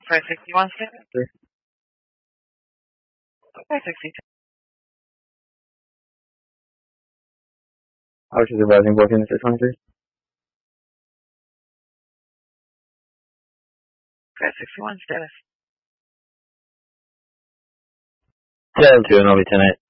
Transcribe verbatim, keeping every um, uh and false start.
five sixty-one status. five sixty-two. Ocean advising working at six hundred. five sixty-one status. seven two and I'll be ten eight.